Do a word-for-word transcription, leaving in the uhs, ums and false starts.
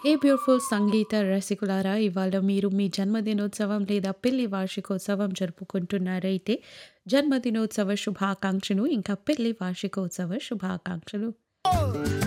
హే beautiful సంగీత రసికులారా! ఇవాళ మీరు మీ జన్మదినోత్సవం లేదా పెళ్లి వార్షికోత్సవం జరుపుకుంటున్నారైతే, జన్మదినోత్సవ శుభాకాంక్షలు, ఇంకా పెళ్లి వార్షికోత్సవ శుభాకాంక్షలు.